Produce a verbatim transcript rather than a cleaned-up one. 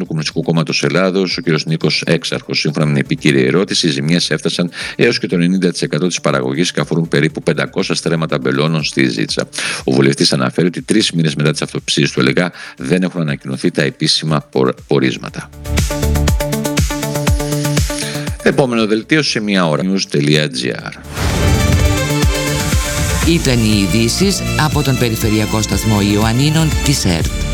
του Κομμουνιστικού Κόμματος Ελλάδος, ο κ. Νίκος Έξαρχος. Σύμφωνα με την επίκυρη ερώτηση, οι ζημιές έφτασαν έως και το ενενήντα τοις εκατό της παραγωγής και αφορούν περίπου πεντακόσια στρέμματα μπελώνων στη Ζήτσα. Ο βουλευτής αναφέρει ότι τρεις μήνες μετά τις αυτοψίες του ΕΛΓΑ δεν έχουν ανακοινωθεί τα επίσημα πορίσματα. Επόμενο δελτίο σε μία ώρα. news.gr. Ήταν οι ειδήσεις από τον περιφερειακό σταθμό Ιωαννίνων της ΕΡΤ.